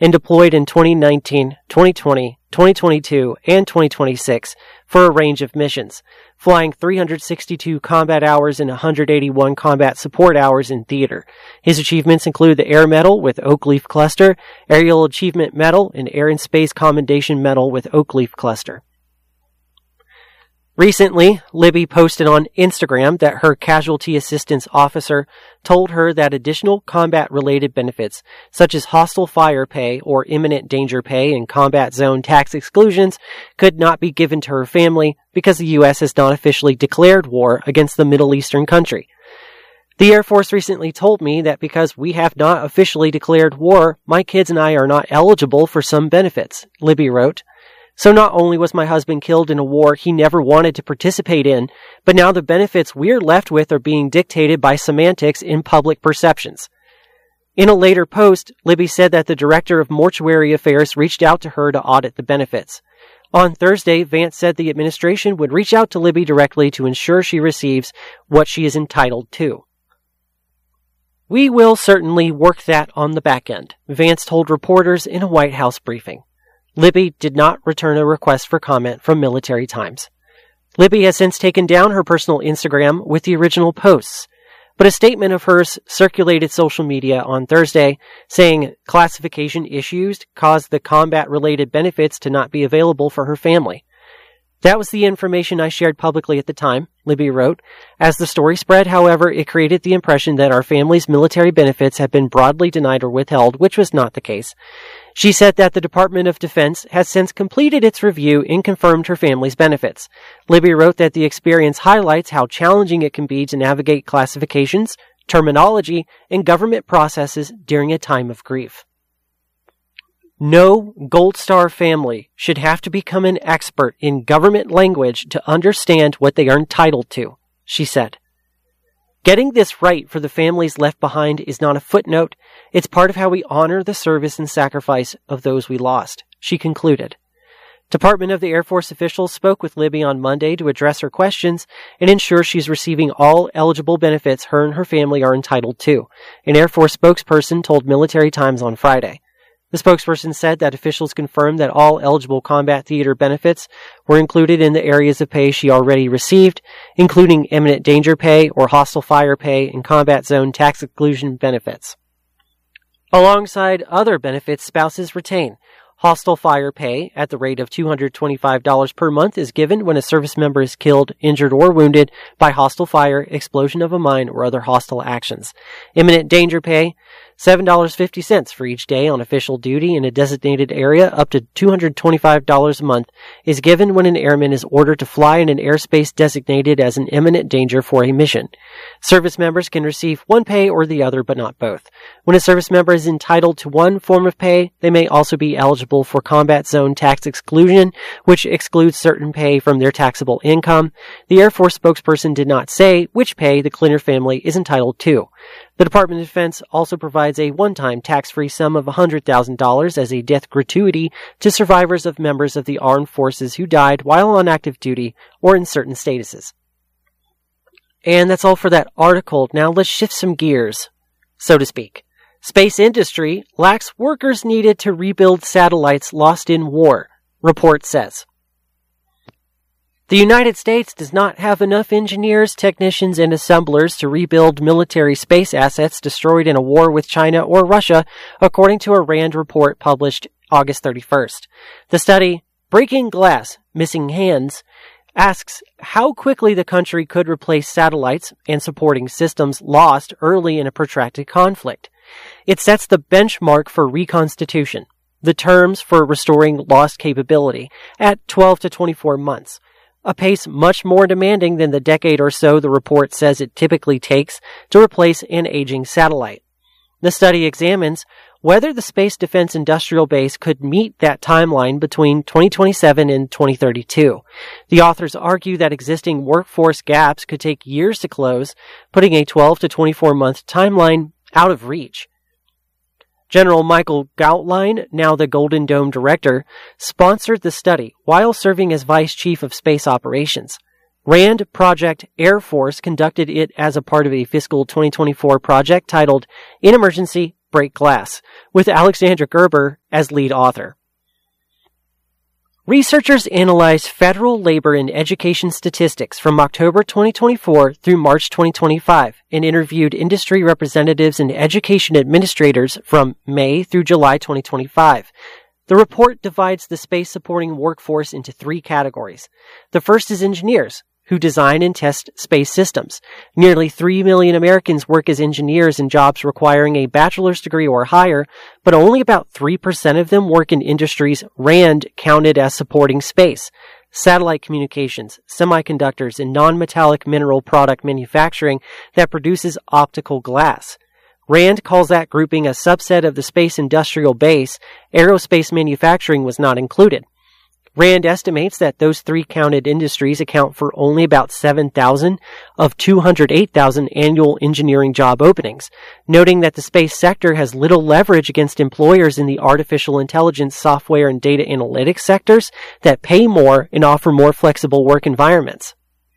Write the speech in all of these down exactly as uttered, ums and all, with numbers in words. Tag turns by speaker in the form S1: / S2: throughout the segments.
S1: and deployed in twenty nineteen, twenty twenty, twenty twenty-two, and twenty twenty-six for a range of missions, flying three hundred sixty-two combat hours and one hundred eighty-one combat support hours in theater. His achievements include the Air Medal with Oak Leaf Cluster, Aerial Achievement Medal, and Air and Space Commendation Medal with Oak Leaf Cluster. Recently, Libby posted on Instagram that her casualty assistance officer told her that additional combat-related benefits, such as hostile fire pay or imminent danger pay and combat zone tax exclusions, could not be given to her family because the U S has not officially declared war against the Middle Eastern country. The Air Force recently told me that because we have not officially declared war, my kids and I are not eligible for some benefits, Libby wrote. So not only was my husband killed in a war he never wanted to participate in, but now the benefits we're left with are being dictated by semantics in public perceptions. In a later post, Libby said that the director of mortuary affairs reached out to her to audit the benefits. On Thursday, Vance said the administration would reach out to Libby directly to ensure she receives what she is entitled to. We will certainly work that on the back end, Vance told reporters in a White House briefing. Libby did not return a request for comment from Military Times. Libby has since taken down her personal Instagram with the original posts, but a statement of hers circulated social media on Thursday saying classification issues caused the combat-related benefits to not be available for her family. That was the information I shared publicly at the time, Libby wrote. As the story spread, however, it created the impression that our family's military benefits had been broadly denied or withheld, which was not the case. She said that the Department of Defense has since completed its review and confirmed her family's benefits. Libby wrote that the experience highlights how challenging it can be to navigate classifications, terminology, and government processes during a time of grief. No Gold Star family should have to become an expert in government language to understand what they are entitled to, she said. Getting this right for the families left behind is not a footnote. It's part of how we honor the service and sacrifice of those we lost, she concluded. Department of the Air Force officials spoke with Libby on Monday to address her questions and ensure she's receiving all eligible benefits her and her family are entitled to, an Air Force spokesperson told Military Times on Friday. The spokesperson said that officials confirmed that all eligible combat theater benefits were included in the areas of pay she already received, including imminent danger pay or hostile fire pay and combat zone tax exclusion benefits. Alongside other benefits spouses retain, hostile fire pay at the rate of two hundred twenty-five dollars per month is given when a service member is killed, injured, or wounded by hostile fire, explosion of a mine, or other hostile actions. Imminent danger pay, seven dollars and fifty cents for each day on official duty in a designated area, up to two hundred twenty-five dollars a month, is given when an airman is ordered to fly in an airspace designated as an imminent danger for a mission. Service members can receive one pay or the other, but not both. When a service member is entitled to one form of pay, they may also be eligible for combat zone tax exclusion, which excludes certain pay from their taxable income. The Air Force spokesperson did not say which pay the Klinner family is entitled to. The Department of Defense also provides a one-time tax-free sum of one hundred thousand dollars as a death gratuity to survivors of members of the armed forces who died while on active duty or in certain statuses. And that's all for that article. Now let's shift some gears, so to speak. Space industry lacks workers needed to rebuild satellites lost in war, report says. The United States does not have enough engineers, technicians, and assemblers to rebuild military space assets destroyed in a war with China or Russia, according to a RAND report published August thirty-first. The study, Breaking Glass, Missing Hands, asks how quickly the country could replace satellites and supporting systems lost early in a protracted conflict. It sets the benchmark for reconstitution, the terms for restoring lost capability, at twelve to twenty-four months. A pace much more demanding than the decade or so the report says it typically takes to replace an aging satellite. The study examines whether the Space Defense Industrial Base could meet that timeline between twenty twenty-seven and twenty thirty-two. The authors argue that existing workforce gaps could take years to close, putting a twelve to twenty-four month timeline out of reach. General Michael Gautlein, now the Golden Dome director, sponsored the study while serving as vice chief of space operations. RAND Project Air Force conducted it as a part of a fiscal twenty twenty-four project titled In Emergency, Break Glass, with Alexandra Gerber as lead author. Researchers analyzed federal labor and education statistics from October twenty twenty-four through March twenty twenty-five and interviewed industry representatives and education administrators from May through July twenty twenty-five. The report divides the space-supporting workforce into three categories. The first is engineers, who design and test space systems. Nearly three million Americans work as engineers in jobs requiring a bachelor's degree or higher, but only about three percent of them work in industries RAND counted as supporting space. Satellite communications, semiconductors, and non-metallic mineral product manufacturing that produces optical glass. RAND calls that grouping a subset of the space industrial base. Aerospace manufacturing was not included. RAND estimates that those three counted industries account for only about seven thousand of two hundred eight thousand annual engineering job openings, noting that the space sector has little leverage against employers in the artificial intelligence, software, and data analytics sectors that pay more and offer more flexible work environments.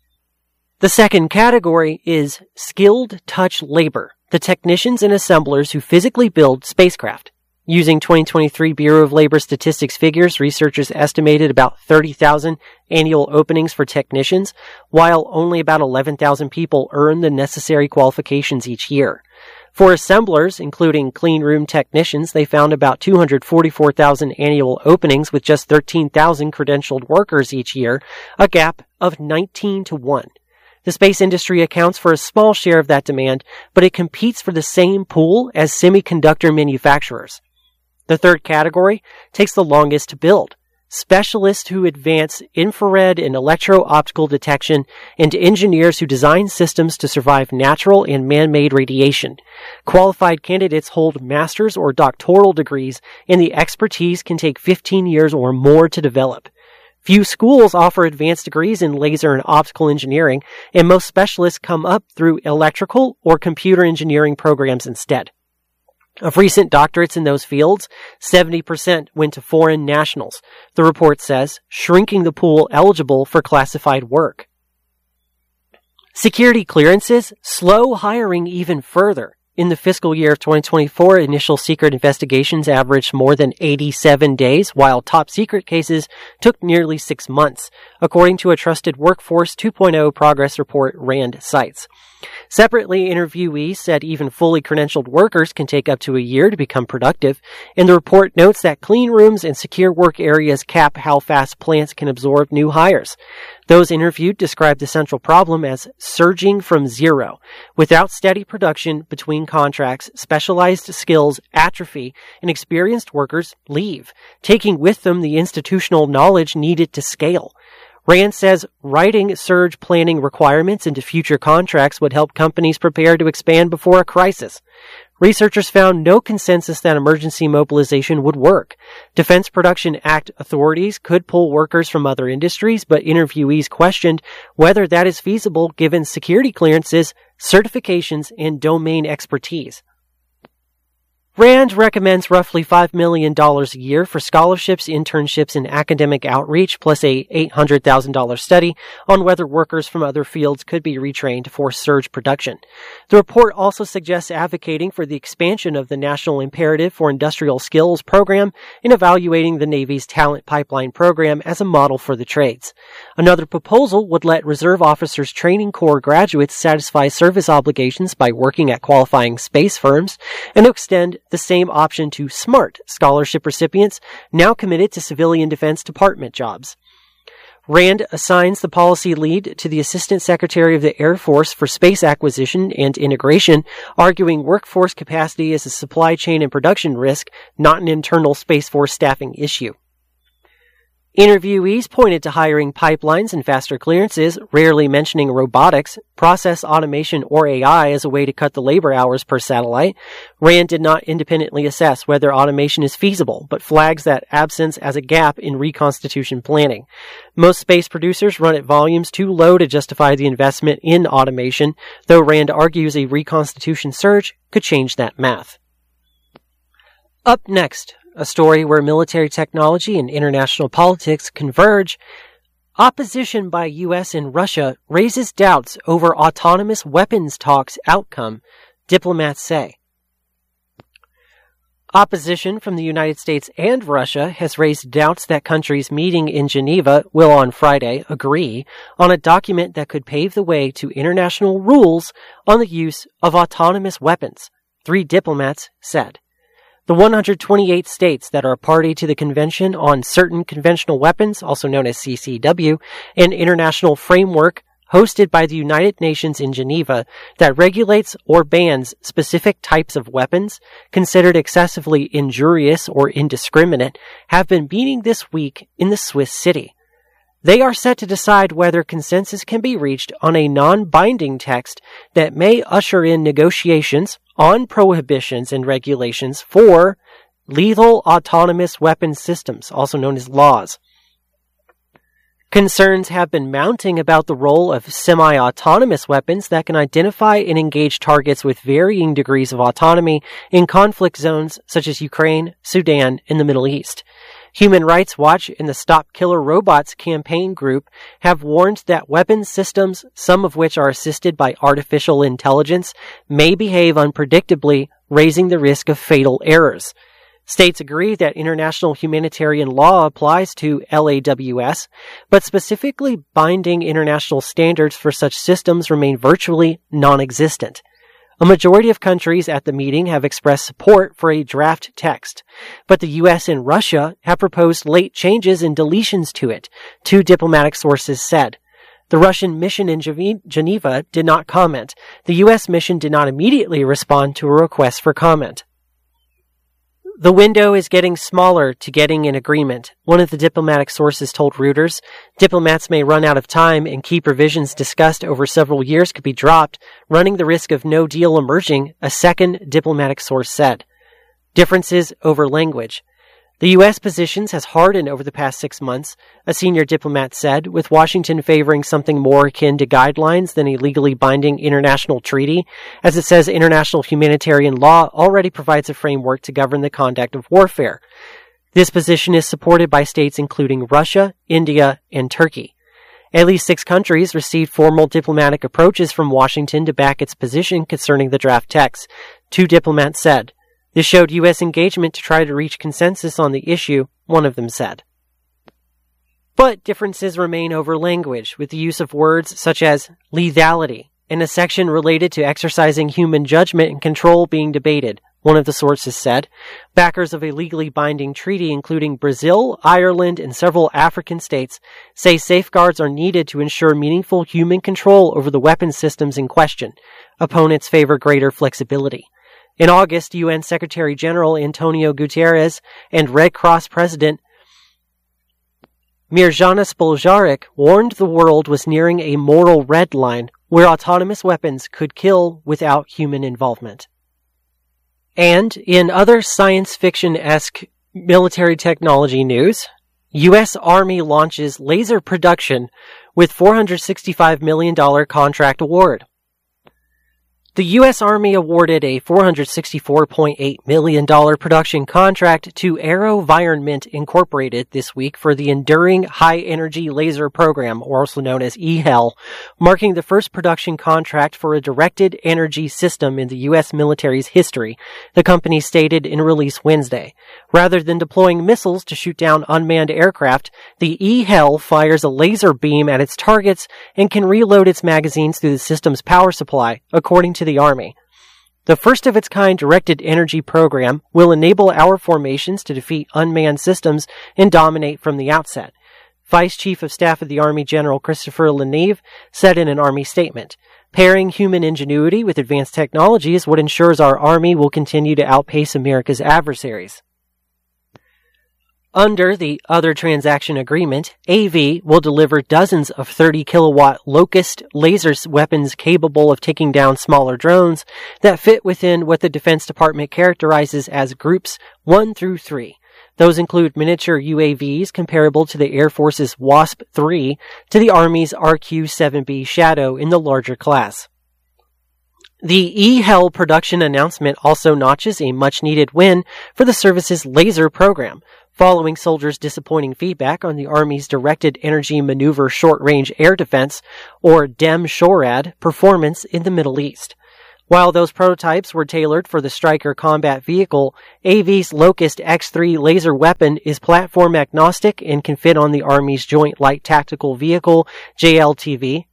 S1: The second category is skilled touch labor, the technicians and assemblers who physically build spacecraft. Using twenty twenty-three Bureau of Labor Statistics figures, researchers estimated about thirty thousand annual openings for technicians, while only about eleven thousand people earn the necessary qualifications each year. For assemblers, including clean room technicians, they found about two hundred forty-four thousand annual openings with just thirteen thousand credentialed workers each year, a gap of nineteen to one. The space industry accounts for a small share of that demand, but it competes for the same pool as semiconductor manufacturers. The third category takes the longest to build. Specialists who advance infrared and electro-optical detection, and engineers who design systems to survive natural and man-made radiation. Qualified candidates hold master's or doctoral degrees, and the expertise can take fifteen years or more to develop. Few schools offer advanced degrees in laser and optical engineering, and most specialists come up through electrical or computer engineering programs instead. Of recent doctorates in those fields, seventy percent went to foreign nationals, the report says, shrinking the pool eligible for classified work. Security clearances slow hiring even further. In the fiscal year of twenty twenty-four, initial secret investigations averaged more than eighty-seven days, while top secret cases took nearly six months, according to a Trusted Workforce two point oh progress report RAND cites. Separately, interviewees said even fully credentialed workers can take up to a year to become productive, and the report notes that clean rooms and secure work areas cap how fast plants can absorb new hires. Those interviewed described the central problem as surging from zero. Without steady production between contracts, specialized skills atrophy, and experienced workers leave, taking with them the institutional knowledge needed to scale. RAND says writing surge planning requirements into future contracts would help companies prepare to expand before a crisis. Researchers found no consensus that emergency mobilization would work. Defense Production Act authorities could pull workers from other industries, but interviewees questioned whether that is feasible given security clearances, certifications, and domain expertise. RAND recommends roughly five million dollars a year for scholarships, internships, and academic outreach, plus a eight hundred thousand dollars study on whether workers from other fields could be retrained for surge production. The report also suggests advocating for the expansion of the National Imperative for Industrial Skills program and evaluating the Navy's Talent Pipeline program as a model for the trades. Another proposal would let Reserve Officers Training Corps graduates satisfy service obligations by working at qualifying space firms, and to extend the same option to SMART scholarship recipients now committed to civilian Defense Department jobs. RAND assigns the policy lead to the Assistant Secretary of the Air Force for Space Acquisition and Integration, arguing workforce capacity is a supply chain and production risk, not an internal Space Force staffing issue. Interviewees pointed to hiring pipelines and faster clearances, rarely mentioning robotics, process automation, or A I as a way to cut the labor hours per satellite. RAND did not independently assess whether automation is feasible, but flags that absence as a gap in reconstitution planning. Most space producers run at volumes too low to justify the investment in automation, though RAND argues a reconstitution surge could change that math. Up next, a story where military technology and international politics converge. Opposition by U S and Russia raises doubts over autonomous weapons talks outcome, diplomats say. Opposition from the United States and Russia has raised doubts that countries meeting in Geneva will on Friday agree on a document that could pave the way to international rules on the use of autonomous weapons, three diplomats said. The one hundred twenty-eight states that are party to the Convention on Certain Conventional Weapons, also known as C C W, an international framework hosted by the United Nations in Geneva that regulates or bans specific types of weapons considered excessively injurious or indiscriminate, have been meeting this week in the Swiss city. They are set to decide whether consensus can be reached on a non-binding text that may usher in negotiations on prohibitions and regulations for lethal autonomous weapon systems, also known as laws. Concerns have been mounting about the role of semi-autonomous weapons that can identify and engage targets with varying degrees of autonomy in conflict zones such as Ukraine, Sudan, and the Middle East. Human Rights Watch and the Stop Killer Robots campaign group have warned that weapons systems, some of which are assisted by artificial intelligence, may behave unpredictably, raising the risk of fatal errors. States agree that international humanitarian law applies to L A W S, but specifically binding international standards for such systems remain virtually non-existent. A majority of countries at the meeting have expressed support for a draft text, but the U S and Russia have proposed late changes and deletions to it, two diplomatic sources said. The Russian mission in Geneva did not comment. The U S mission did not immediately respond to a request for comment. The window is getting smaller to getting an agreement, one of the diplomatic sources told Reuters. Diplomats may run out of time and key provisions discussed over several years could be dropped, running the risk of no deal emerging, a second diplomatic source said. Differences over language. The U S positions has hardened over the past six months, a senior diplomat said, with Washington favoring something more akin to guidelines than a legally binding international treaty, as it says international humanitarian law already provides a framework to govern the conduct of warfare. This position is supported by states including Russia, India, and Turkey. At least six countries received formal diplomatic approaches from Washington to back its position concerning the draft text, two diplomats said. This showed U S engagement to try to reach consensus on the issue, one of them said. But differences remain over language, with the use of words such as lethality and a section related to exercising human judgment and control being debated, one of the sources said. Backers of a legally binding treaty, including Brazil, Ireland, and several African states, say safeguards are needed to ensure meaningful human control over the weapons systems in question. Opponents favor greater flexibility. In August, U N Secretary General Antonio Guterres and Red Cross President Mirjana Spoljaric warned the world was nearing a moral red line where autonomous weapons could kill without human involvement. And in other science fiction-esque military technology news, U S Army launches laser production with four hundred sixty-five million dollars contract award. The U S Army awarded a four hundred sixty-four point eight million dollars production contract to AeroVironment Incorporated this week for the Enduring High Energy Laser Program, or also known as E H E L, marking the first production contract for a directed energy system in the U S military's history, the company stated in a release Wednesday. Rather than deploying missiles to shoot down unmanned aircraft, the E H E L fires a laser beam at its targets and can reload its magazines through the system's power supply, according to the Army. The first of its kind directed energy program will enable our formations to defeat unmanned systems and dominate from the outset, Vice Chief of Staff of the Army General Christopher Leneve said in an Army statement. Pairing human ingenuity with advanced technology is what ensures our Army will continue to outpace America's adversaries. Under the Other Transaction Agreement, A V will deliver dozens of thirty kilowatt Locust laser weapons capable of taking down smaller drones that fit within what the Defense Department characterizes as Groups one through three. Those include miniature U A Vs comparable to the Air Force's WASP three to the Army's R Q seven B Shadow in the larger class. The E H E L production announcement also notches a much-needed win for the service's laser program, following soldiers' disappointing feedback on the Army's Directed Energy Maneuver Short-Range Air Defense, or D E M SHORAD, performance in the Middle East. While those prototypes were tailored for the Stryker combat vehicle, A V's Locust X three laser weapon is platform agnostic and can fit on the Army's Joint Light Tactical Vehicle, J L T V.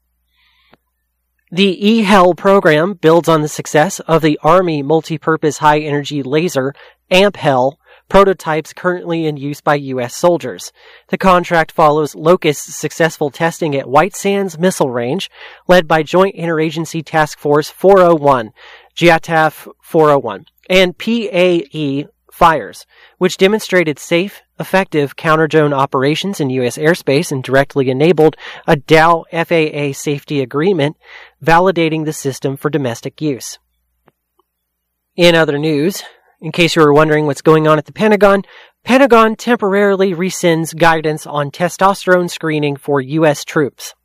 S1: The E H E L program builds on the success of the Army Multi-Purpose High-Energy Laser, A M P H E L, prototypes currently in use by U S soldiers. The contract follows Locust's successful testing at White Sands Missile Range, led by Joint Interagency Task Force four oh one, J A T A F four oh one, and P A E fires, which demonstrated safe, effective counter-drone operations in U S airspace and directly enabled a Dow F A A safety agreement, validating the system for domestic use. In other news, in case you were wondering what's going on at the Pentagon, Pentagon temporarily rescinds guidance on testosterone screening for U S troops.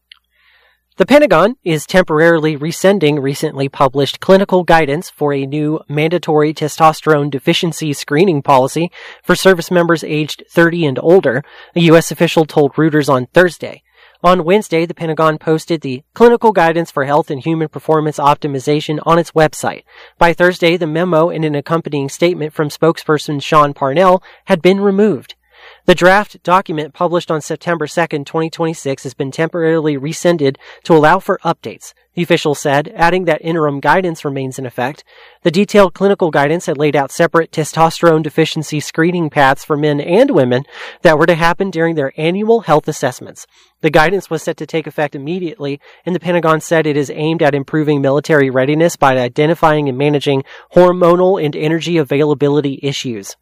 S1: The Pentagon is temporarily rescinding recently published clinical guidance for a new mandatory testosterone deficiency screening policy for service members aged thirty and older, a U S official told Reuters on Thursday. On Wednesday, the Pentagon posted the Clinical Guidance for Health and Human Performance Optimization on its website. By Thursday, the memo and an accompanying statement from spokesperson Sean Parnell had been removed. The draft document published on September second, twenty twenty-six has been temporarily rescinded to allow for updates, the official said, adding that interim guidance remains in effect. The detailed clinical guidance had laid out separate testosterone deficiency screening paths for men and women that were to happen during their annual health assessments. The guidance was set to take effect immediately, and the Pentagon said it is aimed at improving military readiness by identifying and managing hormonal and energy availability issues.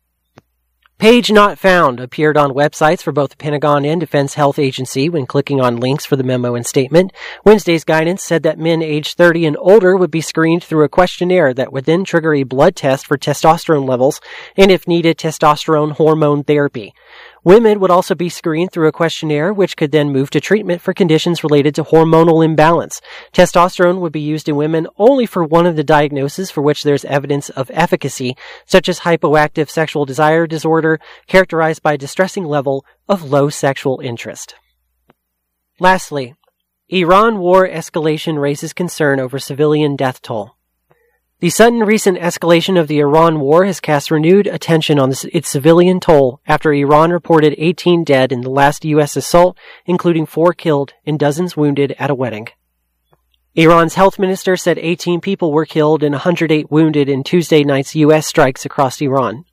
S1: Page Not Found appeared on websites for both the Pentagon and Defense Health Agency when clicking on links for the memo and statement. Wednesday's guidance said that men aged thirty and older would be screened through a questionnaire that would then trigger a blood test for testosterone levels and, if needed, testosterone hormone therapy. Women would also be screened through a questionnaire, which could then move to treatment for conditions related to hormonal imbalance. Testosterone would be used in women only for one of the diagnoses for which there's evidence of efficacy, such as hypoactive sexual desire disorder, characterized by a distressing level of low sexual interest. Lastly, Iran war escalation raises concern over civilian death toll. The sudden recent escalation of the Iran war has cast renewed attention on its civilian toll after Iran reported eighteen dead in the last U S assault, including four killed and dozens wounded at a wedding. Iran's health minister said eighteen people were killed and one hundred eight wounded in Tuesday night's U S strikes across Iran.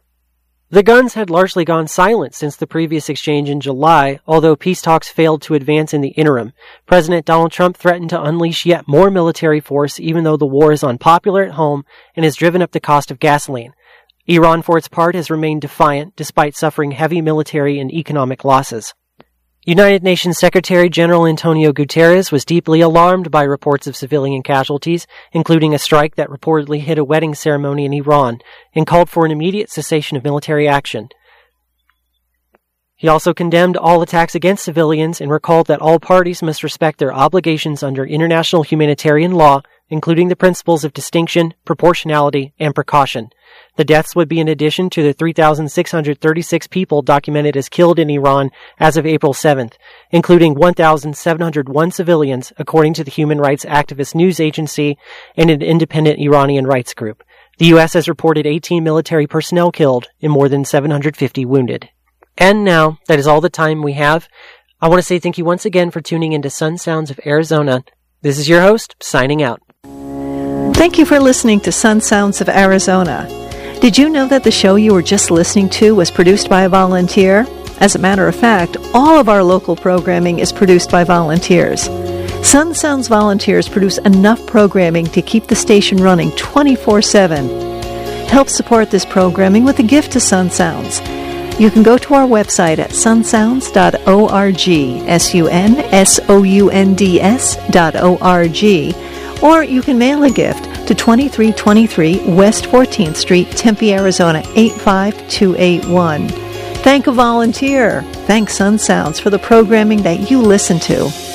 S1: The guns had largely gone silent since the previous exchange in July, although peace talks failed to advance in the interim. President Donald Trump threatened to unleash yet more military force even though the war is unpopular at home and has driven up the cost of gasoline. Iran, for its part, has remained defiant despite suffering heavy military and economic losses. United Nations Secretary General Antonio Guterres was deeply alarmed by reports of civilian casualties, including a strike that reportedly hit a wedding ceremony in Iran, and called for an immediate cessation of military action. He also condemned all attacks against civilians and recalled that all parties must respect their obligations under international humanitarian law, including the principles of distinction, proportionality, and precaution. The deaths would be in addition to the three thousand six hundred thirty-six people documented as killed in Iran as of April seventh, including one thousand seven hundred one civilians, according to the human rights activist news agency and an independent Iranian rights group. The U S has reported eighteen military personnel killed and more than seven hundred fifty wounded. And now, that is all the time we have. I want to say thank you once again for tuning into Sun Sounds of Arizona. This is your host, signing out.
S2: Thank you for listening to Sun Sounds of Arizona. Did you know that the show you were just listening to was produced by a volunteer? As a matter of fact, all of our local programming is produced by volunteers. Sun Sounds volunteers produce enough programming to keep the station running twenty-four seven. Help support this programming with a gift to Sun Sounds. You can go to our website at sun sounds dot org, S U N S O U N D S dot O R G, or you can mail a gift to twenty-three twenty-three West fourteenth Street, Tempe, Arizona, eight five two eight one. Thank a volunteer. Thank Sun Sounds for the programming that you listen to.